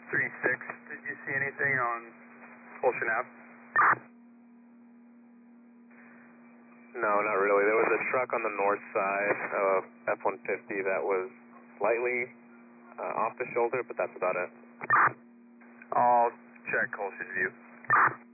3-6, did you see anything on Ocean Ave? No, not really. There was a truck on the north side of F-150 that was slightly off the shoulder, but that's about it. I'll check Ocean View.